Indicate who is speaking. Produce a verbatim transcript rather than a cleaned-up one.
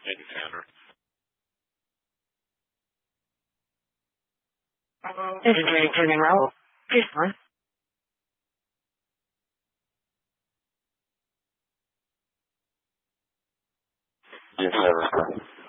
Speaker 1: Thank you, Sandra.
Speaker 2: This is Mary Turning Row. This one.
Speaker 1: Yes, sir.